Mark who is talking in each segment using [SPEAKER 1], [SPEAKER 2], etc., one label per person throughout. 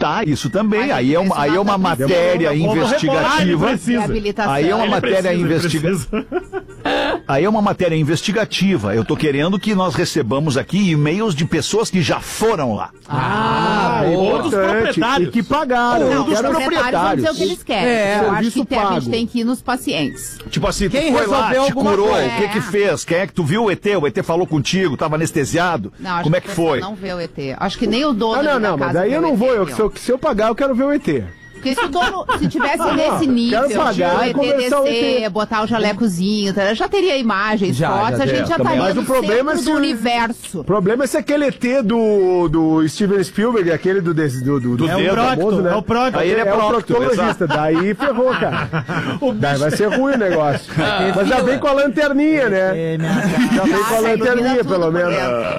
[SPEAKER 1] Tá, isso também. Aí é uma matéria investigativa. Aí é uma matéria investigativa. Aí é uma matéria investigativa. Eu tô querendo que nós recebamos aqui e-mails de pessoas que já foram lá.
[SPEAKER 2] Outros proprietários.
[SPEAKER 3] E que pagaram.
[SPEAKER 4] Não,
[SPEAKER 3] Os
[SPEAKER 4] proprietários vão dizer o que eles querem. Eu acho que a gente tem que ir nos pacientes.
[SPEAKER 1] Tipo assim,
[SPEAKER 2] Quem
[SPEAKER 1] tu foi lá,
[SPEAKER 2] resolveu
[SPEAKER 1] te
[SPEAKER 2] alguma
[SPEAKER 1] curou,
[SPEAKER 2] coisa?
[SPEAKER 1] o que fez? Quem é que tu viu o ET? O ET falou contigo, tava anestesiado?
[SPEAKER 4] Não, acho
[SPEAKER 1] como é
[SPEAKER 4] que
[SPEAKER 1] que foi?
[SPEAKER 4] Não vê o ET. Acho que nem o dono
[SPEAKER 3] Não, mas daí eu não vou. Se eu pagar, eu quero ver o ET.
[SPEAKER 4] Porque se o dono, se tivesse nesse nível
[SPEAKER 3] quero pagar,
[SPEAKER 4] de o ET descer, botar o jalecozinho, já teria imagens, fotos, a gente já estaria
[SPEAKER 3] Mas
[SPEAKER 4] no
[SPEAKER 3] o problema
[SPEAKER 4] centro do universo.
[SPEAKER 3] O problema é se aquele ET do Steven Spielberg, aquele do dedo famoso, né?
[SPEAKER 5] É o prócto.
[SPEAKER 1] Aí ele é
[SPEAKER 3] o
[SPEAKER 1] procto,
[SPEAKER 3] proctologista. Daí ferrou, cara. Daí vai ser ruim o negócio. Mas já vem com a lanterninha, né? Já vem com a lanterninha, pelo menos.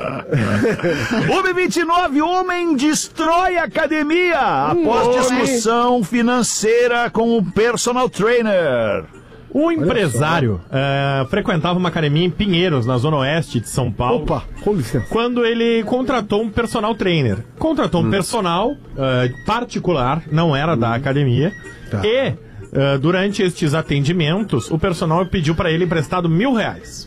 [SPEAKER 1] 1h29, homem destrói academia após discussão financeira com o personal trainer.
[SPEAKER 5] Um empresário frequentava uma academia em Pinheiros, na zona oeste de São Paulo.
[SPEAKER 3] Opa, com licença.
[SPEAKER 5] Quando ele contratou um personal trainer. Contratou um personal particular, não era da academia.
[SPEAKER 3] Tá.
[SPEAKER 5] E, durante estes atendimentos, o personal pediu para ele emprestado R$1.000.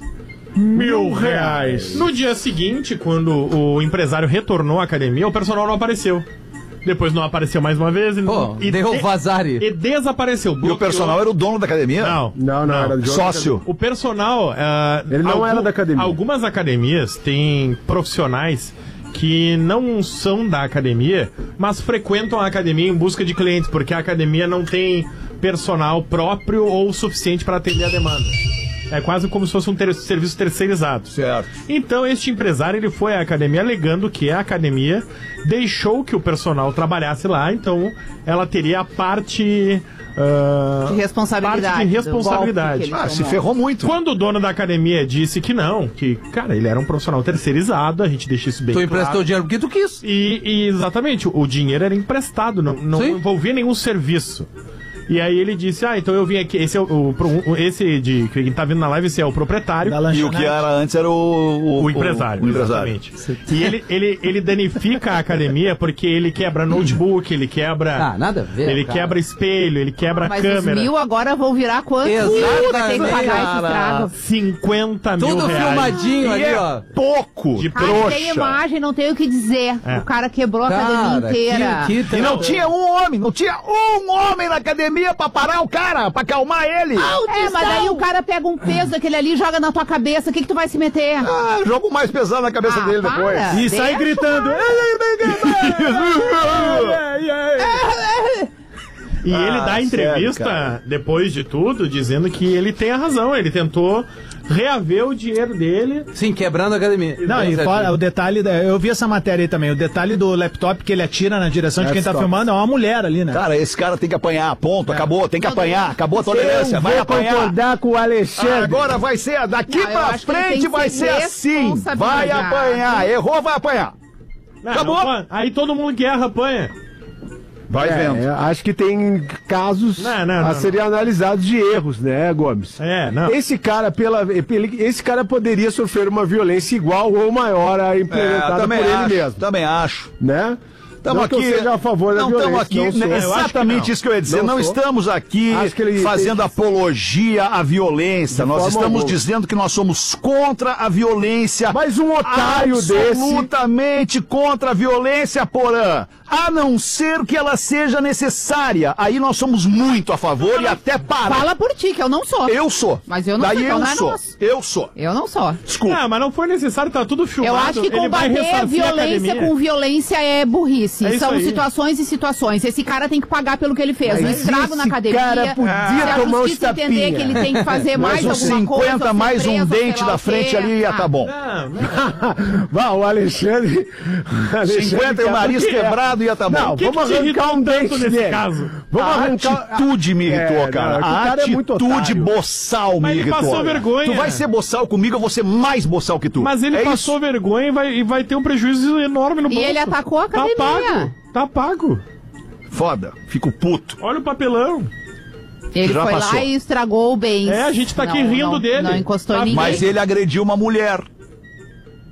[SPEAKER 5] R$1.000. No dia seguinte, quando o empresário retornou à academia, o personal não apareceu. Depois não apareceu mais uma vez.
[SPEAKER 2] Deu vazare.
[SPEAKER 5] E desapareceu.
[SPEAKER 1] E o personal era o dono da academia?
[SPEAKER 3] Não, era de
[SPEAKER 1] sócio.
[SPEAKER 5] O personal...
[SPEAKER 3] Ele não era da academia.
[SPEAKER 5] Algumas academias têm profissionais que não são da academia, mas frequentam a academia em busca de clientes, porque a academia não tem personal próprio ou suficiente para atender a demanda. É quase como se fosse um serviço terceirizado.
[SPEAKER 1] Certo.
[SPEAKER 5] Então, este empresário, ele foi à academia alegando que a academia deixou que o personal trabalhasse lá, então ela teria a parte...
[SPEAKER 4] de responsabilidade.
[SPEAKER 5] Parte de responsabilidade.
[SPEAKER 1] Se ferrou muito.
[SPEAKER 5] Quando o dono da academia disse que não, que, cara, ele era um profissional terceirizado, a gente deixa isso bem
[SPEAKER 2] Tu
[SPEAKER 5] claro.
[SPEAKER 2] emprestou o dinheiro porque tu quis.
[SPEAKER 5] E exatamente, o dinheiro era emprestado, não envolvia nenhum serviço. E aí ele disse, então eu vim aqui, esse de quem tá vindo na live, esse é o proprietário.
[SPEAKER 1] E o que era antes era o
[SPEAKER 5] empresário. Exatamente. E ele danifica a academia porque ele quebra notebook, ele quebra...
[SPEAKER 2] nada a ver,
[SPEAKER 5] ele
[SPEAKER 2] cara.
[SPEAKER 5] quebra espelho, ele quebra
[SPEAKER 4] Mas
[SPEAKER 5] câmera.
[SPEAKER 4] os 1.000 agora vão virar quanto?
[SPEAKER 2] Exatamente,
[SPEAKER 4] Vai ter que pagar esse estrago.
[SPEAKER 5] 50 mil
[SPEAKER 2] Tudo
[SPEAKER 5] reais.
[SPEAKER 2] filmadinho ali, ó.
[SPEAKER 1] pouco
[SPEAKER 5] De
[SPEAKER 1] trouxa.
[SPEAKER 4] Tem imagem, não tem o que dizer. O cara quebrou a academia inteira.
[SPEAKER 1] E não tinha um homem na academia pra parar o cara, pra acalmar ele.
[SPEAKER 4] Mas aí o cara pega um peso daquele ali e joga na tua cabeça. O que tu vai se meter?
[SPEAKER 1] Joga o mais pesado na cabeça dele depois.
[SPEAKER 5] E sai gritando. E ele dá entrevista,
[SPEAKER 1] sério,
[SPEAKER 5] depois de tudo, dizendo que ele tem a razão. Ele tentou reaver o dinheiro dele.
[SPEAKER 2] Sim, quebrando a academia.
[SPEAKER 6] Não, e fora, o detalhe, eu vi essa matéria aí também, o detalhe do laptop que ele atira na direção de quem tá filmando é uma mulher ali, né?
[SPEAKER 1] Cara, esse cara tem que apanhar, ponto, acabou, tem que apanhar, acabou a tolerância, vai apanhar.
[SPEAKER 3] concordar com o Alexandre.
[SPEAKER 1] Agora vai ser, daqui pra frente vai ser assim, vai apanhar, errou, vai apanhar. Acabou.
[SPEAKER 5] Aí todo mundo que erra apanha.
[SPEAKER 1] Vai vendo.
[SPEAKER 3] Acho que tem casos a serem analisados de erros, né, Gomes? Esse cara poderia sofrer uma violência igual ou maior a implementada por ele mesmo.
[SPEAKER 1] Também acho.
[SPEAKER 3] Né?
[SPEAKER 1] Estamos aqui,
[SPEAKER 3] seja a favor da violência.
[SPEAKER 1] Estamos aqui, exatamente isso que eu ia dizer. Não estamos aqui fazendo apologia à violência. Nós estamos dizendo que nós somos contra a violência.
[SPEAKER 3] Mas um otário
[SPEAKER 1] absolutamente contra a violência, Porã. A não ser que ela seja necessária. Aí nós somos muito a favor e até para.
[SPEAKER 4] Fala por ti, que eu não sou.
[SPEAKER 1] Eu sou.
[SPEAKER 4] Mas eu não sou.
[SPEAKER 1] Eu sou.
[SPEAKER 4] Eu não sou.
[SPEAKER 1] Desculpa.
[SPEAKER 5] Mas não foi necessário, tá tudo filmado.
[SPEAKER 4] Eu acho que combater a violência com violência é burrice. São situações e situações. Esse cara tem que pagar pelo que ele fez. Um estrago na academia.
[SPEAKER 3] Cara podia tomar um tapinha.
[SPEAKER 4] Entender que ele tem que fazer mais alguma coisa.
[SPEAKER 1] 50 mais um dente da frente ali ia tá bom.
[SPEAKER 3] O Alexandre
[SPEAKER 1] 50 e o nariz quebrado ia tá bom.
[SPEAKER 3] Não, vamos arrancar um dente nesse
[SPEAKER 1] caso. Vamos arrancar. A atitude me irritou, cara. A atitude boçal me irritou.
[SPEAKER 5] Ele passou vergonha.
[SPEAKER 1] Tu vai ser boçal comigo, eu vou ser mais boçal que tu.
[SPEAKER 5] Mas ele passou vergonha e vai ter um prejuízo enorme no bolso.
[SPEAKER 4] E ele atacou a academia.
[SPEAKER 5] Tá pago.
[SPEAKER 1] Foda. Fico puto.
[SPEAKER 5] Olha o papelão.
[SPEAKER 4] Ele foi lá e estragou o bem.
[SPEAKER 5] A gente tá aqui rindo dele.
[SPEAKER 4] Não encostou em ninguém.
[SPEAKER 1] Mas ele agrediu uma mulher.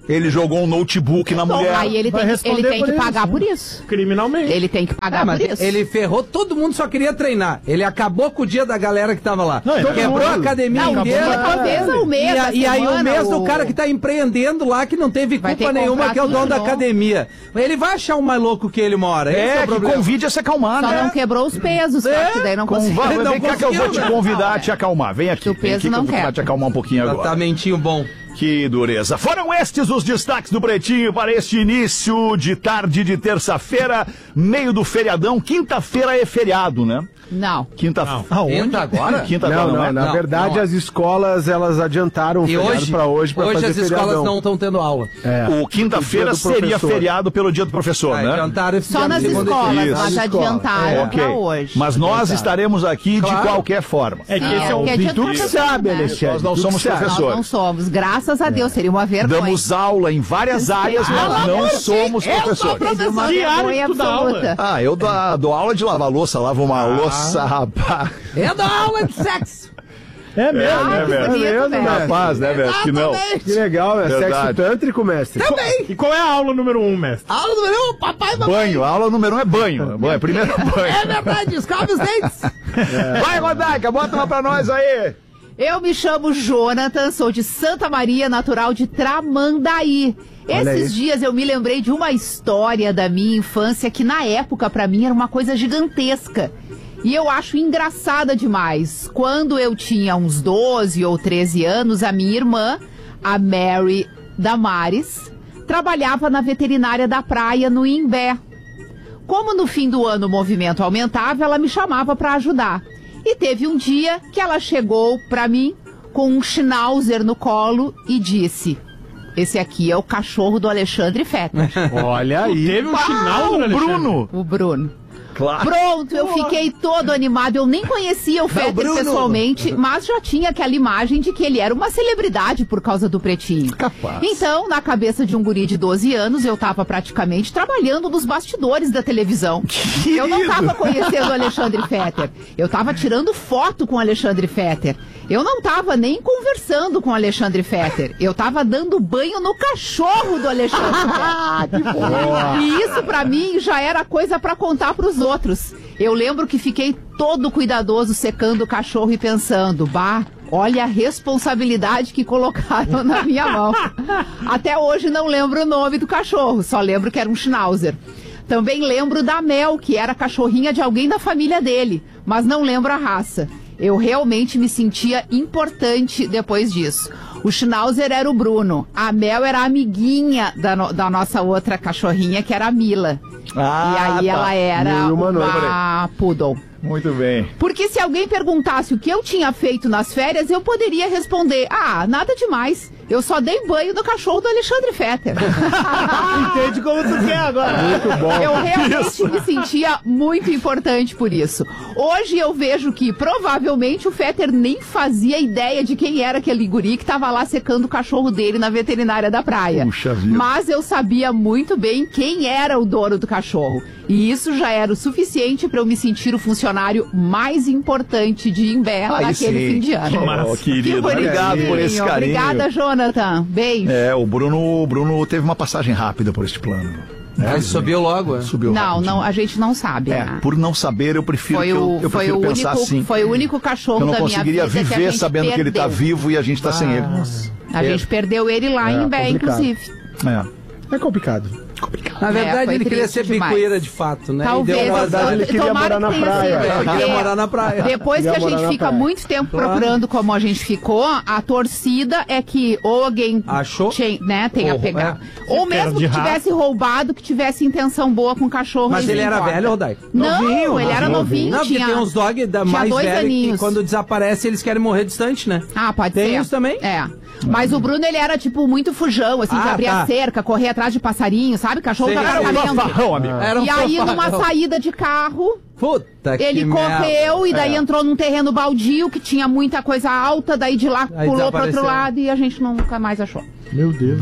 [SPEAKER 1] Ele jogou um notebook na mulher.
[SPEAKER 4] Aí ele tem que pagar por isso.
[SPEAKER 5] Criminalmente.
[SPEAKER 4] Ele tem que pagar por isso.
[SPEAKER 2] Ele ferrou, todo mundo só queria treinar. Ele acabou com o dia da galera que tava lá. Quebrou a academia inteira.
[SPEAKER 4] Talvez um mês.
[SPEAKER 2] E aí o mês do cara que tá empreendendo lá, que não teve culpa nenhuma, que é o dono da academia. Ele vai achar um mais louco que ele mora.
[SPEAKER 1] Que convide a se acalmar,
[SPEAKER 4] né? Só não quebrou os pesos, que daí não conseguiu.
[SPEAKER 1] Vem cá que eu vou te convidar a te acalmar. Vem aqui.
[SPEAKER 4] O peso não quer.
[SPEAKER 1] Vou te acalmar um pouquinho agora.
[SPEAKER 2] Tratamentinho bom.
[SPEAKER 1] Que dureza. Foram estes os destaques do Pretinho para este início de tarde de terça-feira, meio do feriadão. Quinta-feira é feriado, né?
[SPEAKER 4] Não.
[SPEAKER 1] Quinta-feira.
[SPEAKER 2] Aonde agora?
[SPEAKER 1] Quinta-feira
[SPEAKER 3] não, na verdade, as escolas, elas adiantaram o feriado para hoje para fazer
[SPEAKER 2] as escolas
[SPEAKER 3] feriadão.
[SPEAKER 2] não estão tendo aula.
[SPEAKER 1] O quinta-feira seria feriado pelo dia do professor, né?
[SPEAKER 2] Adiantaram
[SPEAKER 4] só nas escolas, mas adiantaram para hoje.
[SPEAKER 1] Mas nós estaremos aqui de qualquer forma.
[SPEAKER 5] É que esse é o
[SPEAKER 4] dia do professor,
[SPEAKER 3] sabe, Alexandre.
[SPEAKER 1] Nós não somos professores.
[SPEAKER 4] Nós não somos. Graças a Deus, seria uma vergonha.
[SPEAKER 1] Damos aula em várias áreas, mas não somos professores.
[SPEAKER 4] Que área tu dá aula?
[SPEAKER 1] Eu dou aula de lavar louça, lavo uma louça, rapaz.
[SPEAKER 2] Eu dou aula de sexo.
[SPEAKER 6] É mesmo,
[SPEAKER 1] Rapaz, né, mestre? Que não.
[SPEAKER 3] Que legal, é sexo tântrico, mestre.
[SPEAKER 2] Também.
[SPEAKER 5] E qual é a aula número 1, mestre?
[SPEAKER 2] A aula número 1, papai e mamãe.
[SPEAKER 1] Banho, a aula número 1 é banho. Primeiro banho.
[SPEAKER 2] É verdade, escove os dentes.
[SPEAKER 1] Vai, Rodaica, bota uma pra nós aí.
[SPEAKER 4] Eu me chamo Jonathan, sou de Santa Maria, natural de Tramandaí. Esses dias eu me lembrei de uma história da minha infância que na época pra mim era uma coisa gigantesca. E eu acho engraçada demais. Quando eu tinha uns 12 ou 13 anos, a minha irmã, a Mary Damares, trabalhava na veterinária da praia no Imbé. Como no fim do ano o movimento aumentava, ela me chamava para ajudar. E teve um dia que ela chegou para mim com um schnauzer no colo e disse: esse aqui é o cachorro do Alexandre Fetter.
[SPEAKER 3] Olha aí.
[SPEAKER 5] Teve um schnauzer,
[SPEAKER 1] Bruno.
[SPEAKER 4] O Bruno.
[SPEAKER 1] Claro.
[SPEAKER 4] Pronto, eu fiquei todo animado. Eu nem conhecia o Fetter pessoalmente, mas já tinha aquela imagem de que ele era uma celebridade por causa do Pretinho.
[SPEAKER 1] Capaz.
[SPEAKER 4] Então, na cabeça de um guri de 12 anos, eu tava praticamente trabalhando nos bastidores da televisão. Eu não tava conhecendo o Alexandre Fetter. Eu tava tirando foto com o Alexandre Fetter. Eu não tava nem conversando com o Alexandre Fetter. Eu tava dando banho no cachorro do Alexandre Fetter. E isso pra mim já era coisa pra contar pros outros. Eu lembro que fiquei todo cuidadoso secando o cachorro e pensando: bah, olha a responsabilidade que colocaram na minha mão. Até hoje não lembro o nome do cachorro, só lembro que era um schnauzer. Também lembro da Mel, que era cachorrinha de alguém da família dele, mas não lembro a raça. Eu realmente me sentia importante depois disso. O schnauzer era o Bruno, a Mel era a amiguinha da nossa outra cachorrinha, que era a Mila. E aí ela era uma poodle.
[SPEAKER 1] Muito bem.
[SPEAKER 4] Porque se alguém perguntasse o que eu tinha feito nas férias, eu poderia responder: ah, nada demais. Eu só dei banho no cachorro do Alexandre Fetter.
[SPEAKER 6] Entende como tu quer agora.
[SPEAKER 3] Muito bom.
[SPEAKER 4] Eu realmente me sentia muito importante por isso. Hoje eu vejo que provavelmente o Fetter nem fazia ideia de quem era aquele guri que estava lá secando o cachorro dele na veterinária da praia.
[SPEAKER 1] Puxa vida.
[SPEAKER 4] Mas eu sabia muito bem quem era o dono do cachorro. E isso já era o suficiente para eu me sentir o funcionário mais importante de Imbé naquele fim de ano.
[SPEAKER 1] Oh, querido, obrigado por esse carinho.
[SPEAKER 4] Obrigada, Jonathan. Beijo.
[SPEAKER 1] O Bruno teve uma passagem rápida por este plano.
[SPEAKER 2] Ele subiu logo.
[SPEAKER 1] Subiu rápido.
[SPEAKER 4] Não, a gente não sabe. Né?
[SPEAKER 1] Por não saber, eu prefiro pensar assim.
[SPEAKER 4] Foi o único cachorro da minha vida.
[SPEAKER 1] Eu não conseguiria viver sabendo que ele está vivo e a gente está sem ele.
[SPEAKER 4] A gente perdeu ele lá em Imbé, inclusive.
[SPEAKER 3] É complicado.
[SPEAKER 2] Na verdade, ele queria ser bicoeira de fato, né?
[SPEAKER 4] Talvez.
[SPEAKER 3] Na verdade, ele queria morar na praia.
[SPEAKER 2] Ele queria morar na praia.
[SPEAKER 4] Depois que a gente fica muito tempo procurando como a gente ficou, a torcida é que ou alguém
[SPEAKER 2] achou,
[SPEAKER 4] tenha pegado. Ou mesmo que tivesse roubado, que tivesse intenção boa com o cachorro.
[SPEAKER 2] Mas ele era velho, Rodai?
[SPEAKER 4] Não, ele era novinho.
[SPEAKER 2] Não, porque tem uns dog mais velhos que quando desaparece eles querem morrer distante, né?
[SPEAKER 4] Ah, pode ser.
[SPEAKER 2] Tem isso também?
[SPEAKER 4] Mas o Bruno, ele era, tipo, muito fujão, assim, de abrir a cerca, correr atrás de passarinho, sabe? Cachorro tava
[SPEAKER 1] amigo.
[SPEAKER 4] E aí, numa saída de carro, ele correu e daí entrou num terreno baldio que tinha muita coisa alta, daí de lá pulou pro outro lado e a gente nunca mais achou.
[SPEAKER 3] Meu Deus.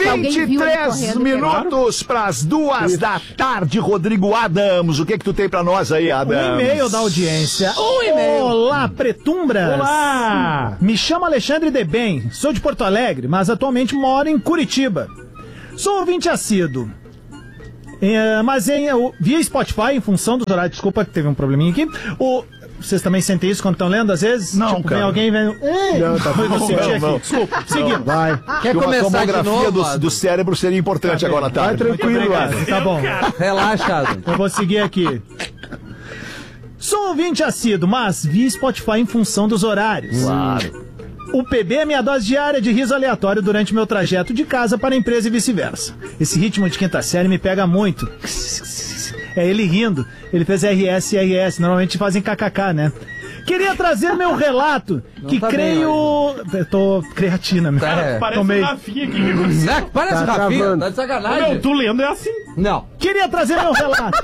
[SPEAKER 1] 23 minutos para as 2 da tarde, Rodrigo Adams. O que tu tem para nós aí, Adams?
[SPEAKER 6] Um e-mail da audiência. Olá, Pretumbras.
[SPEAKER 5] Olá.
[SPEAKER 6] Me chamo Alexandre Debem, sou de Porto Alegre, mas atualmente moro em Curitiba. Sou ouvinte assíduo. Mas via Spotify, em função do horário, desculpa que teve um probleminha aqui. Vocês também sentem isso quando estão lendo, às vezes?
[SPEAKER 1] Não,
[SPEAKER 6] tipo,
[SPEAKER 1] cara.
[SPEAKER 6] Vem alguém vendo.
[SPEAKER 1] Não, tá bom. Não.
[SPEAKER 6] Desculpa, seguindo.
[SPEAKER 3] Vai.
[SPEAKER 2] Quer começar de novo?
[SPEAKER 1] do cérebro seria importante agora, tá?
[SPEAKER 3] Vai tranquilo, Adam.
[SPEAKER 6] Tá bom.
[SPEAKER 2] Relaxa, Adam.
[SPEAKER 6] Eu vou seguir aqui. Sou ouvinte assíduo, mas vi Spotify em função dos horários.
[SPEAKER 1] Claro.
[SPEAKER 6] O PB é minha dose diária de riso aleatório durante meu trajeto de casa para a empresa e vice-versa. Esse ritmo de quinta série me pega muito. É ele rindo. Ele fez RS. Normalmente fazem kkk, né? Queria trazer meu relato, que
[SPEAKER 2] tá
[SPEAKER 6] creio... Eu tô creatina, meu.
[SPEAKER 5] Parece
[SPEAKER 6] Tomei.
[SPEAKER 5] o Rafinha aqui.
[SPEAKER 2] Parece
[SPEAKER 3] Tá
[SPEAKER 2] Rafinha,
[SPEAKER 3] gravando.
[SPEAKER 2] tá de sacanagem.
[SPEAKER 5] Meu, tu lendo é assim.
[SPEAKER 2] Não.
[SPEAKER 6] Queria trazer meu relato.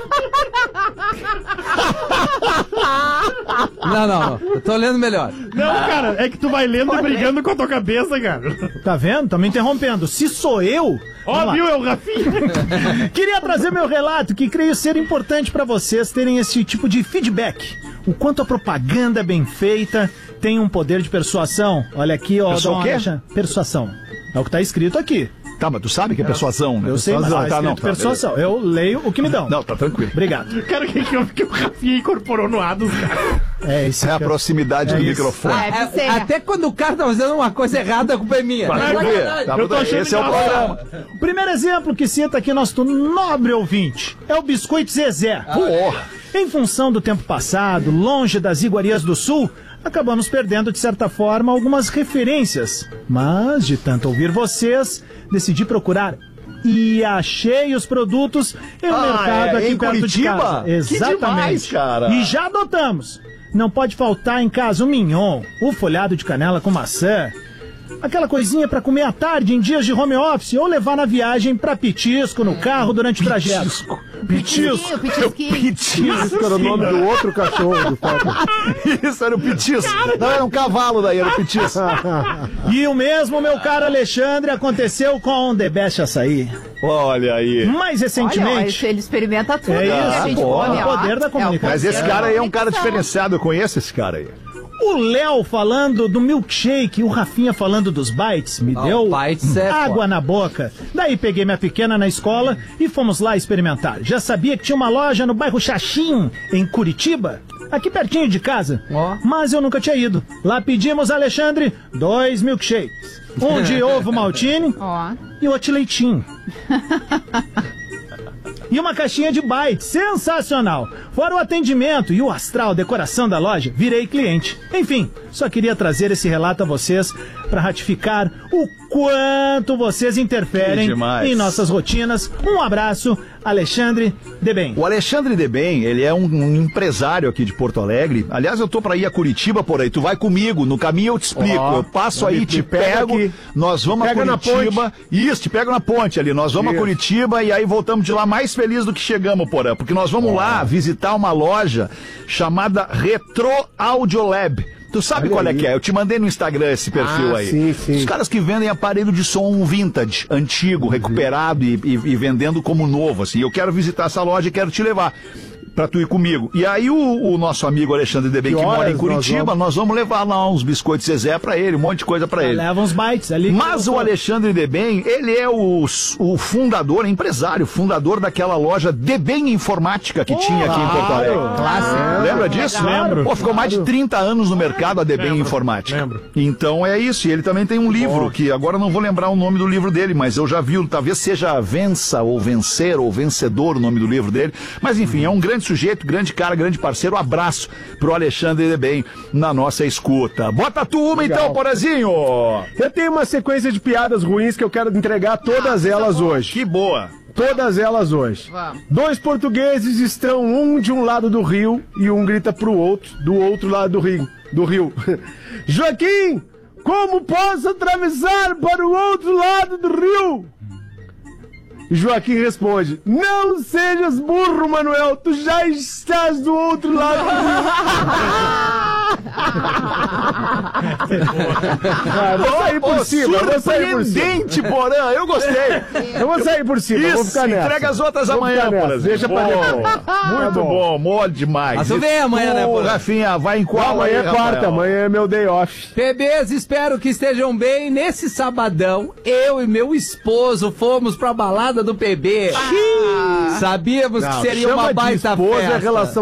[SPEAKER 2] Não. Eu tô lendo melhor.
[SPEAKER 5] Não, cara, é que tu vai lendo e brigando com a tua cabeça, cara.
[SPEAKER 6] Tá vendo? Tá me interrompendo. Se sou eu...
[SPEAKER 5] Ó, viu, é o Rafinha.
[SPEAKER 6] Queria trazer meu relato, que creio ser importante pra vocês terem esse tipo de feedback. O quanto a propaganda bem feita tem um poder de persuasão. Olha aqui, ó.
[SPEAKER 1] O quê?
[SPEAKER 6] Persuasão. É o que tá escrito aqui.
[SPEAKER 1] Tá, mas tu sabe que é persuasão, né?
[SPEAKER 6] Eu sei, mas tá escrito persuasão. Eu leio o que me dão.
[SPEAKER 1] Não, tá tranquilo.
[SPEAKER 6] Obrigado.
[SPEAKER 5] Cara, que o Rafinha incorporou no Ados, cara.
[SPEAKER 6] É isso.
[SPEAKER 1] É a proximidade do microfone.
[SPEAKER 2] Até quando o cara tá fazendo uma coisa errada, a culpa é minha.
[SPEAKER 1] Eu tô achando esse é o programa.
[SPEAKER 6] O primeiro exemplo que cita aqui nosso nobre ouvinte é o Biscoito Zezé.
[SPEAKER 1] Porra.
[SPEAKER 6] Em função do tempo passado, longe das iguarias do sul, acabamos perdendo, de certa forma, algumas referências. Mas, de tanto ouvir vocês, decidi procurar e achei os produtos em um mercado aqui
[SPEAKER 1] em
[SPEAKER 6] perto
[SPEAKER 1] Curitiba?
[SPEAKER 6] de casa. Exatamente.
[SPEAKER 1] Que demais, cara.
[SPEAKER 6] E já adotamos. Não pode faltar em casa o mignon, o folhado de canela com maçã, aquela coisinha pra comer à tarde em dias de home office ou levar na viagem pra petisco no carro durante o trajeto. Petisco.
[SPEAKER 3] Petisco era o nome do outro cachorro do Fábio.
[SPEAKER 1] Isso era o petisco. Não, era um cavalo daí, era o petisco.
[SPEAKER 6] E o mesmo, meu caro Alexandre, aconteceu com The Best Açaí.
[SPEAKER 1] Olha aí.
[SPEAKER 6] Mais recentemente...
[SPEAKER 4] Olha, ele experimenta tudo.
[SPEAKER 6] É
[SPEAKER 4] né?
[SPEAKER 6] isso,
[SPEAKER 4] A gente
[SPEAKER 6] pô,
[SPEAKER 4] come,
[SPEAKER 6] o poder da comunicação.
[SPEAKER 1] Mas esse cara aí é um cara diferenciado, eu conheço esse cara aí.
[SPEAKER 6] O Léo falando do milkshake, o Rafinha falando dos bites, me deu
[SPEAKER 2] bites é
[SPEAKER 6] água na boca. Daí peguei minha pequena na escola e fomos lá experimentar. Já sabia que tinha uma loja no bairro Xaxim, em Curitiba, aqui pertinho de casa. Mas eu nunca tinha ido. Lá pedimos, Alexandre, 2 milkshakes. Um de ovo maltine e outro de leitinho. E uma caixinha de bites, sensacional. Fora o atendimento e o astral, decoração da loja, virei cliente. Enfim, só queria trazer esse relato a vocês para ratificar o quanto vocês interferem em nossas rotinas. Um abraço, Alexandre Debem.
[SPEAKER 1] O Alexandre Debem, ele é um empresário aqui de Porto Alegre. Aliás, eu tô pra ir a Curitiba por aí. Tu vai comigo, no caminho eu te explico. Eu passo aí, te pego, aqui. Nós vamos a Curitiba. Isso, te pego na ponte ali. Nós vamos a Curitiba e aí voltamos de lá mais feliz do que chegamos, Porã. Porque nós vamos lá visitar uma loja chamada Retro Audio Lab. Tu sabe qual é que é? Eu te mandei no Instagram esse perfil aí.
[SPEAKER 3] Sim.
[SPEAKER 1] Os caras que vendem aparelho de som vintage, antigo, recuperado e vendendo como novo, assim. Eu quero visitar essa loja e quero te levar pra tu ir comigo. E aí o nosso amigo Alexandre Debem, que mora em Curitiba, nós vamos levar lá uns biscoitos Zezé pra ele, um monte de coisa pra ele.
[SPEAKER 6] Leva uns bites ali.
[SPEAKER 1] Mas o Alexandre Debem, ele é o fundador, empresário, fundador daquela loja Debem Informática que tinha aqui em Porto Alegre. Lembra disso?
[SPEAKER 6] Lembro.
[SPEAKER 1] Pô, ficou mais de 30 anos no mercado a Debem Informática.
[SPEAKER 5] Lembro.
[SPEAKER 1] Então é isso. E ele também tem um livro, que agora não vou lembrar o nome do livro dele, mas eu já vi, talvez seja Vença, ou Vencer, ou Vencedor o nome do livro dele. Mas enfim, é um grande sujeito, grande cara, grande parceiro. Um abraço pro Alexandre Debem na nossa escuta. Bota tu uma então, Porazinho!
[SPEAKER 3] Eu tenho uma sequência de piadas ruins que eu quero entregar todas elas hoje.
[SPEAKER 1] Que boa!
[SPEAKER 3] Todas elas hoje.
[SPEAKER 4] Vamos.
[SPEAKER 3] 2 portugueses estão um de um lado do rio e um grita pro outro do outro lado do rio. Joaquim, como posso atravessar para o outro lado do rio? Joaquim responde: não sejas burro, Manuel, tu já estás do outro lado do rio. Vou sair por cima.
[SPEAKER 1] Surpreendente, Porã. Eu gostei.
[SPEAKER 3] Eu vou sair por cima.
[SPEAKER 1] Isso,
[SPEAKER 3] vou ficar nessa.
[SPEAKER 1] entrega as outras amanhã, Porã.
[SPEAKER 3] Deixa pra depois.
[SPEAKER 1] Muito bom, mole demais.
[SPEAKER 2] Mas tu vem amanhã, né, Porã?
[SPEAKER 1] Rafinha, vai em qual?
[SPEAKER 3] Amanhã é quarta, amanhã é meu day off.
[SPEAKER 2] Bebês, espero que estejam bem. Nesse sabadão, eu e meu esposo fomos pra balada do PB. Sabíamos que seria uma baita festa.
[SPEAKER 3] Relação